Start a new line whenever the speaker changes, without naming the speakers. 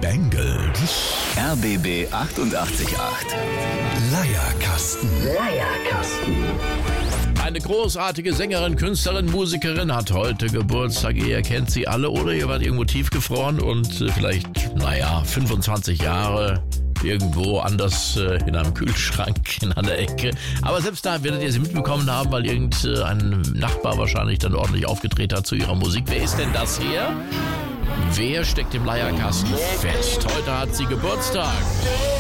Bengels.
RBB 88.8.
Leierkasten.
Eine großartige Sängerin, Künstlerin, Musikerin hat heute Geburtstag. Ihr kennt sie alle oder ihr wart irgendwo tiefgefroren und vielleicht, 25 Jahre irgendwo anders in einem Kühlschrank in einer Ecke. Aber selbst da werdet ihr sie mitbekommen haben, weil irgendein Nachbar wahrscheinlich dann ordentlich aufgedreht hat zu ihrer Musik. Wer ist denn das hier? Wer steckt im Leierkasten fest? Heute hat sie Geburtstag.